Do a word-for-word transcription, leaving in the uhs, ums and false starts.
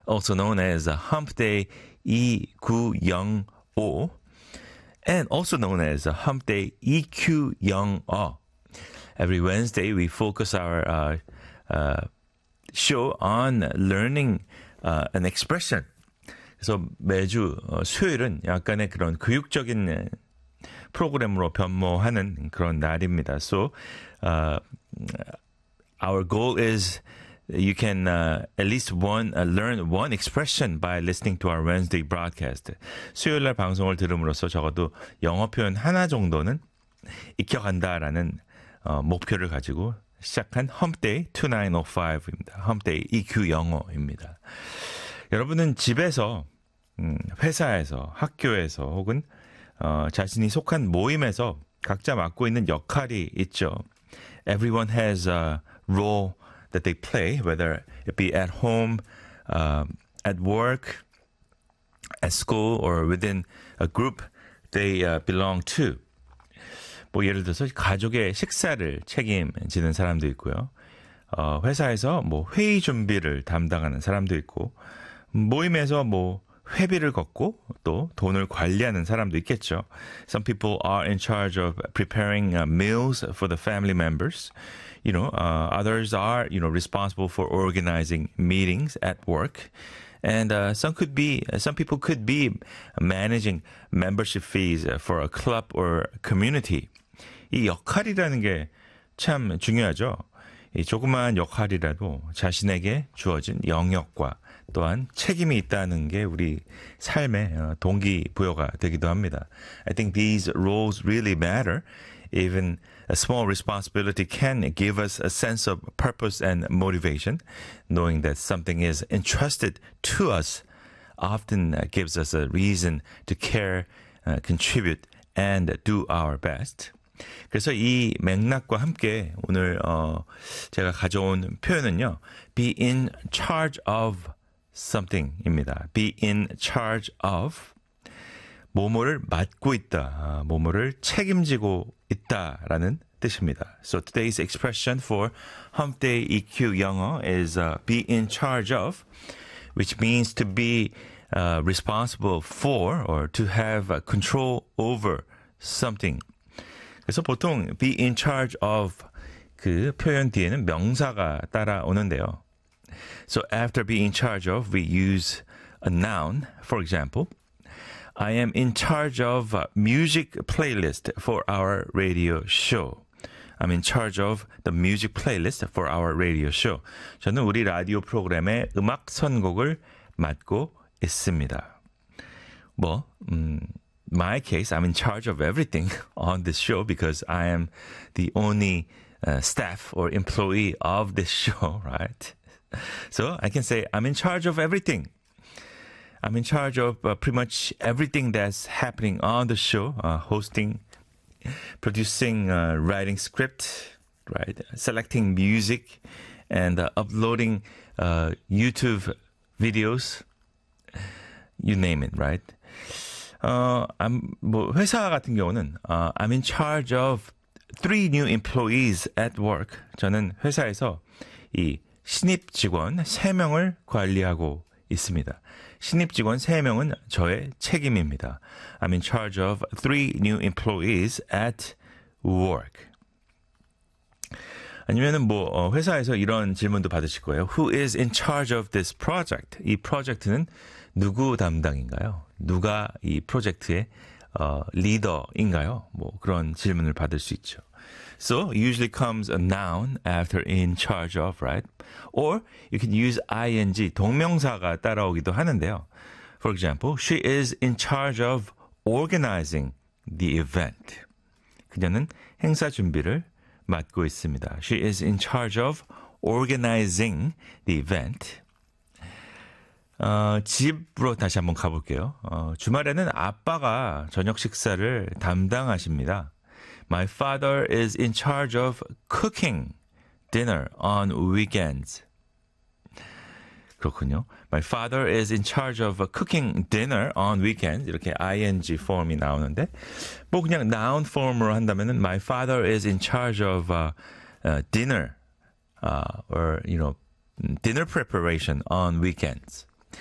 also known as Hump Day 이구영오, and also known as Hump Day 이큐영어. Every Wednesday, we focus our uh, uh, show on learning uh, an expression. 그래서 매주 수요일은 약간의 그런 교육적인 프로그램으로 변모하는 그런 날입니다. So, uh, our goal is you can uh, at least one uh, learn one expression by listening to our Wednesday broadcast. 수요일날 방송을 들음으로써 적어도 영어 표현 하나 정도는 익혀간다라는 어, 목표를 가지고 시작한 험데이 이천구백오입니다. 험데이 이큐 영어입니다. 여러분은 집에서, 음, 회사에서, 학교에서 혹은 어, 자신이 속한 모임에서 각자 맡고 있는 역할이 있죠. Everyone has a role that they play, whether it be at home, uh, at work, at school, or within a group they uh, belong to. 뭐 예를 들어서 가족의 식사를 책임지는 사람도 있고요. 어, 회사에서 뭐 회의 준비를 담당하는 사람도 있고, 모임에서 뭐 회비를 걷고 또 돈을 관리하는 사람도 있겠죠. Some people are in charge of preparing uh, meals for the family members. You know, uh, others are, you know, responsible for organizing meetings at work. And uh, some could be, some people could be managing membership fees for a club or community. 이 역할이라는 게 참 중요하죠. 이 조그마한 역할이라도 자신에게 주어진 영역과 또한 책임이 있다는 게 우리 삶의 동기부여가 되기도 합니다. I think these roles really matter. Even a small responsibility can give us a sense of purpose and motivation. Knowing that something is entrusted to us often gives us a reason to care, uh, contribute, and do our best. 그래서 이 맥락과 함께 오늘 어, 제가 가져온 표현은요. Be in charge of something입니다. Be in charge of 뭐뭐를 맡고 있다, 뭐뭐를 책임지고 있다라는 뜻입니다. So today's expression for Hump Day 이큐 영어 is uh, be in charge of, which means to be uh, responsible for or to have uh, control over something. 그래서 보통 be in charge of 그 표현 뒤에는 명사가 따라오는데요. So after be in charge of, we use a noun. For example, I am in charge of a music playlist for our radio show. I'm in charge of the music playlist for our radio show. 저는 우리 라디오 프로그램의 음악 선곡을 맡고 있습니다. 뭐, 음, my case, I'm in charge of everything on this show because I am the only uh, staff or employee of this show, right? So I can say I'm in charge of everything. I'm in charge of uh, pretty much everything that's happening on the show, uh, hosting, producing, uh, writing script, right? Selecting music and uh, uploading uh, YouTube videos. You name it, right? 어, I'm, 뭐 회사 같은 경우는 uh, I'm in charge of three new employees at work. 저는 회사에서 이 신입 직원 세 명을 관리하고 있습니다. 신입 직원 세 명은 저의 책임입니다. I'm in charge of three new employees at work. 아니면은 뭐 어, 회사에서 이런 질문도 받으실 거예요. Who is in charge of this project? 이 프로젝트는 누구 담당인가요? 누가 이 프로젝트의 어, 리더인가요? 뭐 그런 질문을 받을 수 있죠. So usually comes a noun after in charge of, right? Or you can use ing, 동명사가 따라오기도 하는데요. For example, she is in charge of organizing the event. 그녀는 행사 준비를 맡고 있습니다. She is in charge of organizing the event. 어, 집으로 다시 한번 가볼게요. 어, 주말에는 아빠가 저녁 식사를 담당하십니다. My father is in charge of cooking dinner on weekends. 그렇군요. My father is in charge of cooking dinner on weekends. 이렇게 ing 폼이 나오는데 뭐 그냥 noun 폼으로 한다면은 My father is in charge of uh, uh, dinner uh, or you know dinner preparation on weekends.